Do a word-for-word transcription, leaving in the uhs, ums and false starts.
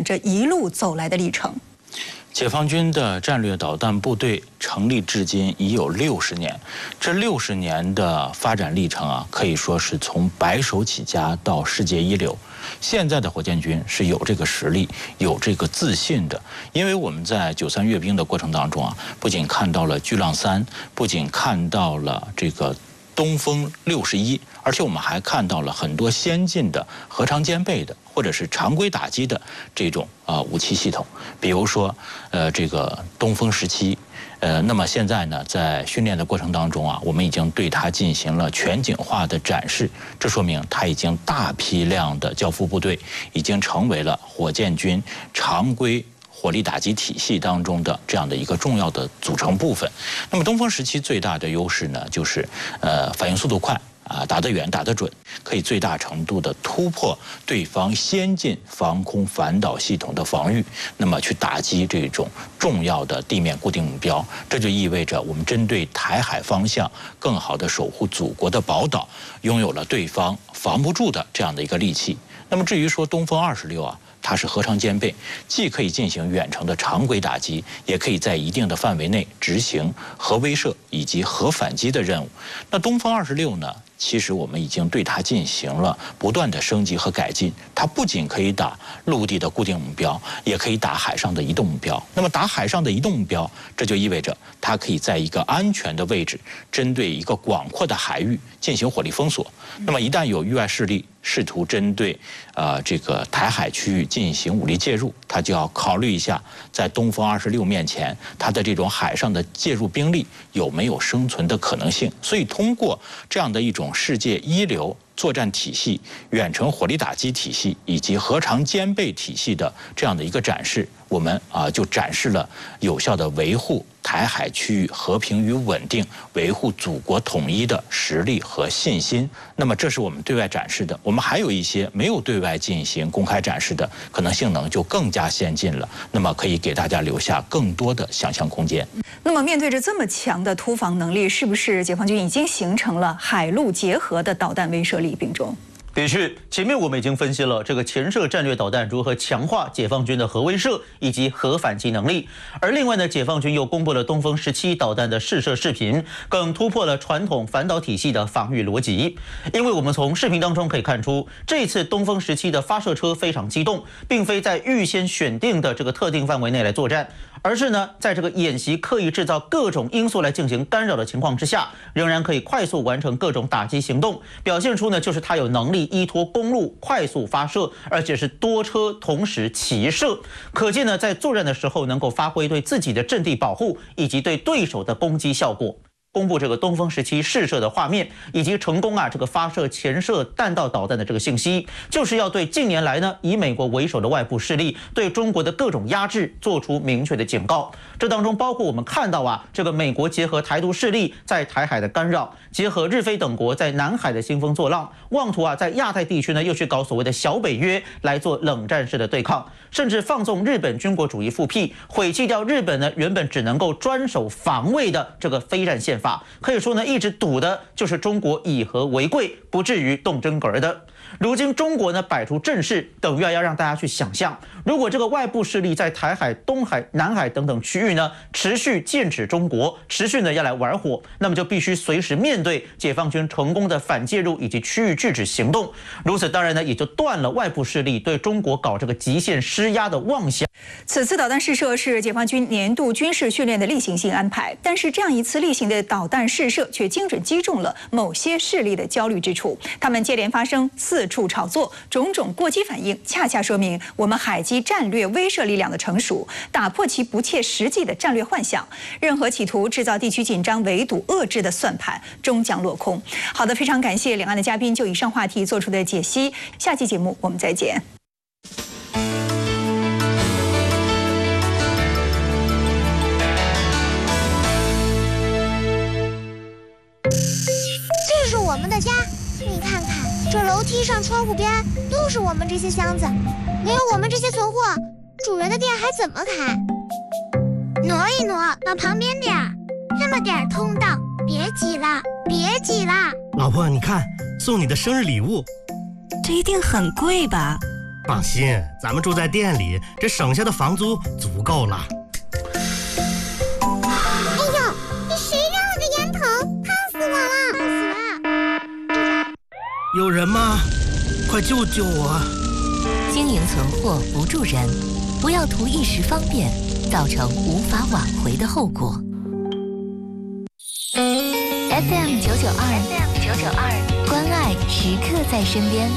这一路走来的历程。 解放军的战略导弹部队成立至今已有六十年，这六十年的发展历程啊，可以说是从白手起家到世界一流。现在的火箭军是有这个实力、有这个自信的，因为我们在九三阅兵的过程当中啊，不仅看到了巨浪三，不仅看到了这个东风六十一，而且我们还看到了很多先进的核常兼备的或者是常规打击的这种啊、呃、武器系统，比如说呃这个东风十七。呃，那么现在呢，在训练的过程当中啊，我们已经对它进行了全景化的展示，这说明它已经大批量的交付部队，已经成为了火箭军常规火力打击体系当中的这样的一个重要的组成部分。那么东风十七最大的优势呢，就是呃反应速度快。啊，打得远，打得准，可以最大程度的突破对方先进防空反导系统的防御，那么去打击这种重要的地面固定目标。这就意味着我们针对台海方向更好的守护祖国的宝岛，拥有了对方防不住的这样的一个利器。那么至于说东风二十六啊，它是核常兼备，既可以进行远程的常规打击，也可以在一定的范围内执行核威慑以及核反击的任务。那东风二十六呢？其实我们已经对它进行了不断的升级和改进，它不仅可以打陆地的固定目标，也可以打海上的移动目标。那么打海上的移动目标，这就意味着它可以在一个安全的位置，针对一个广阔的海域进行火力封锁。那么一旦有域外势力试图针对呃这个台海区域进行武力介入，它就要考虑一下，在东风二十六面前，它的这种海上的介入兵力有没有生存的可能性。所以通过这样的一种世界一流作战体系、远程火力打击体系以及核常兼备体系的这样的一个展示，我们啊就展示了有效的维护台海区域和平与稳定、维护祖国统一的实力和信心。那么这是我们对外展示的，我们还有一些没有对外进行公开展示的，可能性能就更加先进了，那么可以给大家留下更多的想象空间。 那么面对着这么强的突防能力，是不是解放军已经形成了海陆结合的导弹威慑力？并中的确，前面我们已经分析了这个潜射战略导弹如何强化解放军的核威慑以及核反击能力，而另外呢，解放军又公布了东风十七导弹的试射视频，更突破了传统反导体系的防御逻辑。因为我们从视频当中可以看出，这次东风十七的发射车非常机动，并非在预先选定的这个特定范围内来作战，而是呢，在这个演习刻意制造各种因素来进行干扰的情况之下，仍然可以快速完成各种打击行动，表现出呢，就是它有能力依托公路快速发射，而且是多车同时齐射，可见呢，在作战的时候能够发挥对自己的阵地保护以及对对手的攻击效果。公布这个东风十七试射的画面，以及成功啊这个发射潜射弹道导弹的这个信息，就是要对近年来呢以美国为首的外部势力对中国的各种压制做出明确的警告。这当中包括我们看到啊，这个美国结合台独势力在台海的干扰，结合日菲等国在南海的兴风作浪，妄图啊在亚太地区呢又去搞所谓的小北约来做冷战式的对抗，甚至放纵日本军国主义复辟，毁弃掉日本呢原本只能够专守防卫的这个非战宪法。可以说呢，一直赌的就是中国以和为贵，不至于动真格的。如今中国呢摆出阵势，等于要让大家去想象，如果这个外部势力在台海、东海、南海等等区域呢持续剑指中国，持续呢要来玩火，那么就必须随时面对解放军成功的反介入以及区域拒止行动。如此当然呢，也就断了外部势力对中国搞这个极限施压的妄想。 此次导弹试射是解放军年度军事训练的例行性安排，但是这样一次例行的导弹试射却精准击中了某些势力的焦虑之处，他们接连发生四处炒作，种种过激反应，恰恰说明我们海基战略威慑力量的成熟，打破其不切实际的战略幻想，任何企图制造地区紧张、围堵、遏制的算盘终将落空。好的，非常感谢两岸的嘉宾就以上话题做出的解析，下期节目我们再见。 这是我们的家，你看看，这楼梯上、窗户边都是我们这些箱子，没有我们这些存货，主人的店还怎么开？挪一挪到旁边点儿，这么点儿通道，别挤了，别挤了。 老婆，你看，送你的生日礼物， 这一定很贵吧？ 放心，咱们住在店里，这省下的房租足够了。 哎呦，你谁让我的烟头？烫死我了！烫死了！ 有人吗？快救救我！ 经营存货不助人，不要图一时方便，造成无法挽回的后果。F M 九九二 ，F M 九九二，关爱时刻在身边。